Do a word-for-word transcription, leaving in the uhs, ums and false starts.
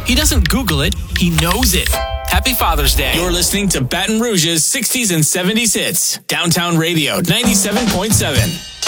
He doesn't Google it, he knows it. Happy Father's Day. You're listening to Baton Rouge's sixties and seventies hits. Downtown Radio, ninety-seven point seven.